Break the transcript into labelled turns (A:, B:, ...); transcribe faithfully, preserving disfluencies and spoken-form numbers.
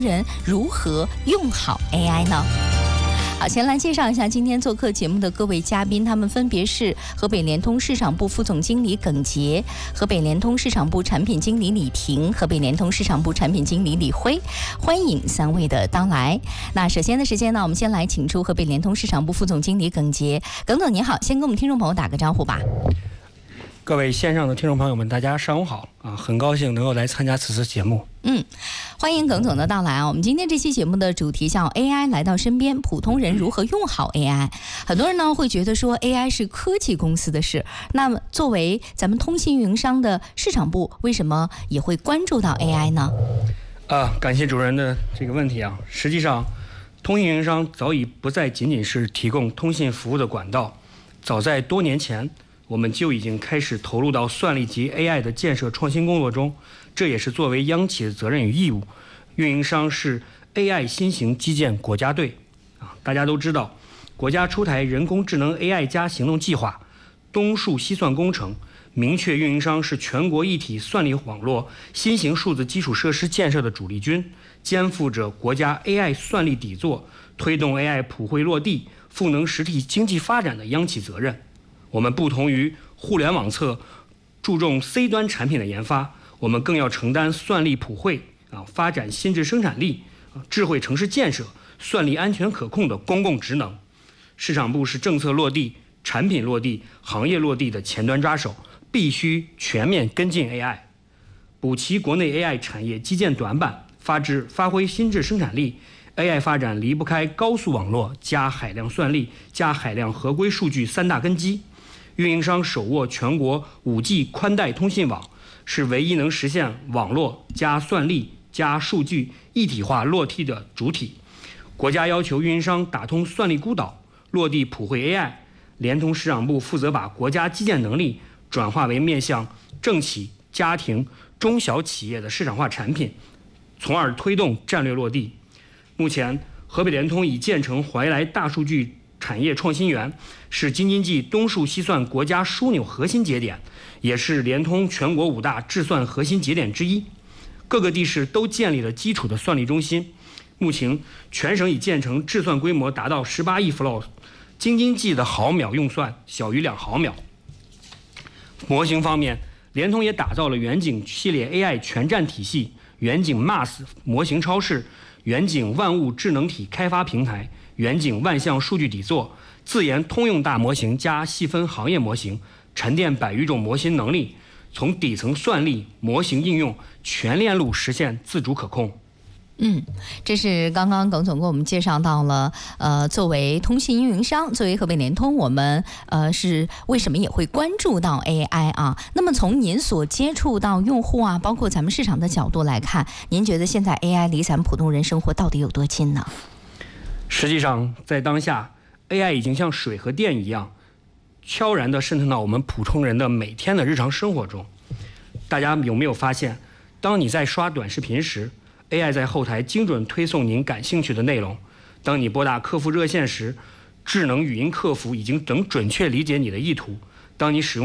A: 人如何用好 A I 呢？好，先来介绍一下今天做客节目的各位嘉宾，他们分别是河北联通市场部副总经理耿杰、河北联通市场部产品经理李婷、河北联通市场部产品经理李辉，欢迎三位的到来。那首先的时间呢，我们先来请出河北联通市场部副总经理耿杰。耿总你好，先跟我们听众朋友打个招呼吧。
B: 各位线上的听众朋友们，大家上午好啊！很高兴能够来参加此次节目。
A: 嗯，欢迎耿总的到来啊！我们今天这期节目的主题叫 A I 来到身边，普通人如何用好 A I。很多人呢会觉得说 A I 是科技公司的事，那么作为咱们通信运营商的市场部，为什么也会关注到 A I 呢？
B: 啊，感谢主任的这个问题啊！实际上，通信运营商早已不再仅仅是提供通信服务的管道，早在多年前，我们就已经开始投入到算力及 A I 的建设创新工作中，这也是作为央企的责任与义务。运营商是 A I 新型基建国家队啊，大家都知道，国家出台人工智能 A I 加行动计划，东数西算工程明确运营商是全国一体算力网络新型数字基础设施建设的主力军，肩负着国家 A I 算力底座，推动 A I 普惠落地、赋能实体经济发展的央企责任。我们不同于互联网侧注重 C 端产品的研发，我们更要承担算力普惠啊、发展新质生产力、啊、智慧城市建设、算力安全可控的公共职能。市场部是政策落地、产品落地、行业落地的前端抓手，必须全面跟进 A I， 补齐国内 A I 产业基建短板，发质发挥新质生产力。A I 发展离不开高速网络加海量算力加海量合规数据三大根基。运营商手握全国 五 G 宽带通信网，是唯一能实现网络加算力加数据一体化落地的主体。国家要求运营商打通算力孤岛，落地普惠 A I。联通市场部负责把国家基建能力转化为面向政企、家庭、中小企业的市场化产品，从而推动战略落地。目前，河北联通已建成怀来大数据产业创新园，是京津冀东数西算国家枢纽核心节点，也是联通全国五大智算核心节点之一。各个地市都建立了基础的算力中心。目前，全省已建成智算规模达到十八亿 F L O， 京津冀的毫秒用算小于两毫秒。模型方面，联通也打造了远景系列 A I 全站体系、远景 M A S 模型超市、远景万物智能体开发平台、远景万象数据底座、自研通用大模型加细分行业模型，沉淀百余种模型能力，从底层算力、模型应用全链路实现自主可控。
A: 嗯，这是刚刚耿总给我们介绍到了，呃，作为通信运营商，作为河北联通，我们呃是为什么也会关注到 A I 啊？那么从您所接触到用户啊，包括咱们市场的角度来看，您觉得现在 A I 离咱们普通人生活到底有多近呢？
B: 实际上，在当下 ，A I 已经像水和电一样，悄然地渗透到我们普通人的每天的日常生活中。大家有没有发现，当你在刷短视频时， A I 在后台精准推送您感兴趣的内容；当你拨打客服热线时，智能语音客服已经能准确理解你的意图；当你使用